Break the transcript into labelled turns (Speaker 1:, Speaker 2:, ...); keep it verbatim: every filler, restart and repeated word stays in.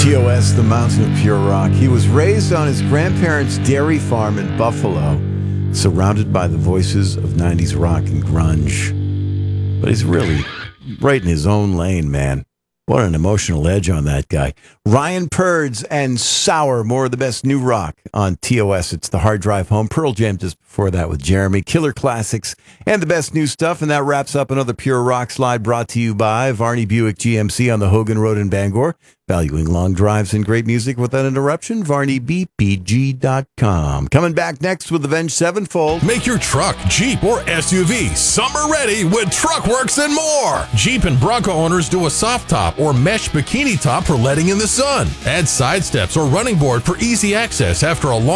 Speaker 1: T O S, the Mountain of Pure Rock. He was raised on his grandparents' dairy farm in Buffalo, surrounded by the voices of nineties rock and grunge. But he's really right in his own lane, man. What an emotional edge on that guy. Ryan Purds and Sour, more of the best new rock on T O S. It's the Hard Drive Home. Pearl Jam just before that with Jeremy. Killer Classics and the best new stuff. And that wraps up another Pure Rock slide brought to you by Varney Buick G M C on the Hogan Road in Bangor. Valuing long drives and great music without interruption, Varney B P G dot com. Coming back next with Avenged Sevenfold.
Speaker 2: Make your truck, Jeep, or S U V summer ready with Truckworks and more. Jeep and Bronco owners do a soft top or mesh bikini top for letting in the sun. Add side steps or running board for easy access after a long